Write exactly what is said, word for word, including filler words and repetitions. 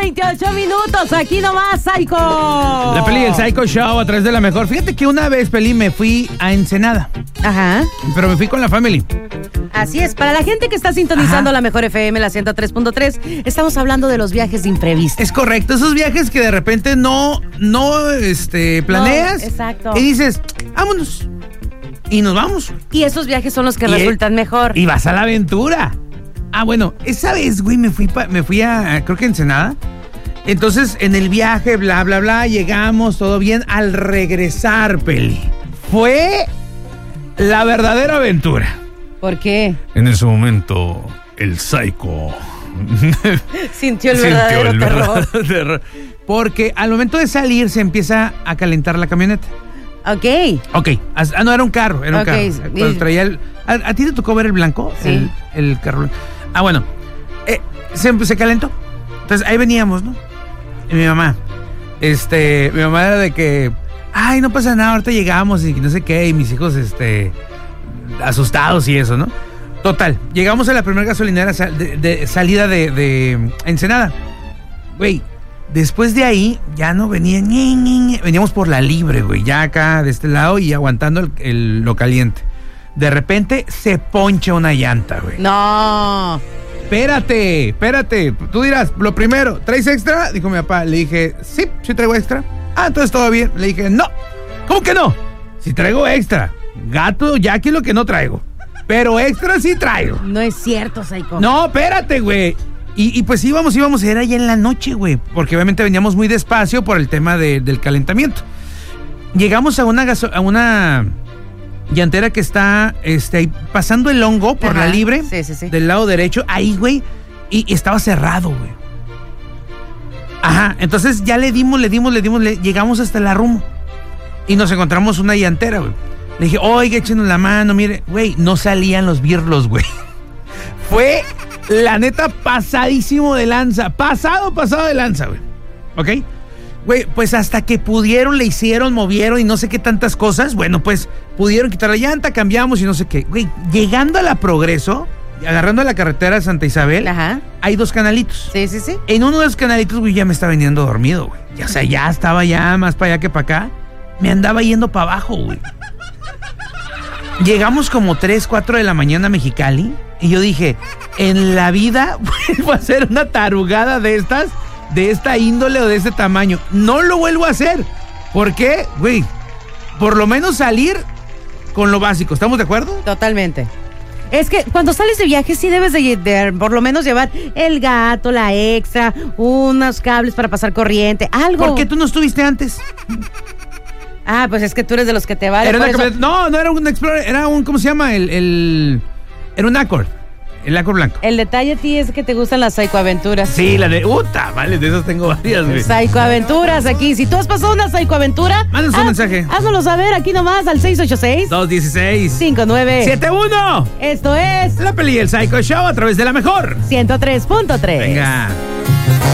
veintiocho minutos, aquí nomás, Psycho. La Peli del Psycho Show a través de la mejor. Fíjate que una vez, Peli, me fui a Ensenada. Ajá. Pero me fui con la family. Así es, para la gente que está sintonizando Ajá. la mejor F M, la ciento tres punto tres, estamos hablando de los viajes de imprevisto. Es correcto, esos viajes que de repente no, no este, planeas. No, exacto. Y dices, vámonos. Y nos vamos. Y esos viajes son los que Y resultan es, mejor. Y vas a la aventura. Ah, bueno, esa vez, güey, me fui, pa, me fui a, creo que a Ensenada. Entonces, en el viaje, bla, bla, bla, llegamos, todo bien. Al regresar, Peli, fue la verdadera aventura. ¿Por qué? En ese momento, el Psycho Sintió el verdadero el terror. verdadero terror. Porque al momento de salir se empieza a calentar la camioneta. Ok. Ok, ah, no, era un carro, era un Okay. carro. Cuando traía el, ¿a, ¿A ti te tocó ver el blanco? Sí. El, el carro. Ah, bueno, eh, se, se calentó. Entonces ahí veníamos, ¿no? Y mi mamá, este, mi mamá era de que, ay, no pasa nada, ahorita llegamos y no sé qué, y mis hijos, este, asustados y eso, ¿no? Total, llegamos a la primera gasolinera de, de salida de, de Ensenada. Güey, después de ahí ya no venían, veníamos por la libre, güey, ya acá de este lado y aguantando el, el, lo caliente. De repente se poncha una llanta, güey. No. Espérate, espérate. Tú dirás, lo primero, ¿traes extra? Dijo mi papá. Le dije, sí, sí traigo extra. Ah, entonces todo bien. Le dije, no. ¿Cómo que no? Si traigo extra. Gato, ya aquí lo que no traigo. Pero extra sí traigo. No es cierto, Psycho. No, espérate, güey. Y, y pues íbamos, íbamos, era ya en la noche, güey. Porque obviamente veníamos muy despacio por el tema de, del calentamiento. Llegamos a una gaso- a una llantera que está este, pasando el hongo por Ajá. la libre. Sí, sí, sí. Del lado derecho. Ahí, güey. Y, y estaba cerrado, güey. Ajá. Entonces ya le dimos, le dimos, le dimos. Le, llegamos hasta la Rumo. Y nos encontramos una llantera, güey. Le dije, oiga, échenos la mano, mire. Güey, no salían los birlos, güey. Fue, la neta, pasadísimo de lanza. Pasado, pasado de lanza, güey. ¿Ok? Güey, pues hasta que pudieron, le hicieron, movieron y no sé qué tantas cosas. Bueno, pues pudieron quitar la llanta, cambiamos y no sé qué. Güey, llegando a la Progreso, agarrando la carretera de Santa Isabel, Ajá. hay dos canalitos. Sí, sí, sí. En uno de los canalitos, güey, ya me estaba viniendo dormido, güey. Ya, o sea, ya estaba ya más para allá que para acá. Me andaba yendo para abajo, güey. Llegamos como tres, cuatro de la mañana a Mexicali y yo dije, en la vida vuelvo a hacer una tarugada de estas, de esta índole o de este tamaño. No lo vuelvo a hacer. ¿Por qué? Güey, por lo menos salir con lo básico. ¿Estamos de acuerdo? Totalmente. Es que cuando sales de viaje sí debes de, de por lo menos llevar el gato, la extra, unos cables para pasar corriente, algo. ¿Por qué tú no estuviste antes? Ah, pues es que tú eres de los que te vale. Era por una eso- camioneta- no, no era un Explorer, era un, ¿cómo se llama? El, el era un Accord, el Accord blanco. El detalle a ti es que te gustan las psicoaventuras. Sí, la de, uta, vale, de esas tengo varias, güey. Psicoaventuras aquí. Si tú has pasado una psicoaventura, Mándanos un mensaje. Háznoslo saber aquí nomás al seis ocho seis, dos dieciséis, cinco nueve. siete uno. Esto es La Peli del Psycho Show a través de la mejor. ciento tres punto tres. Venga.